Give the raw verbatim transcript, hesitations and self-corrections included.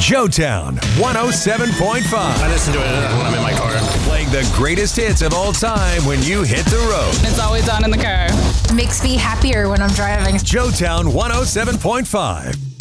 Joetown one oh seven point five. I listen to it when I'm in my car. Playing the greatest hits of all time when you hit the road. It's always on in the car. Makes me happier when I'm driving. Joetown one oh seven point five.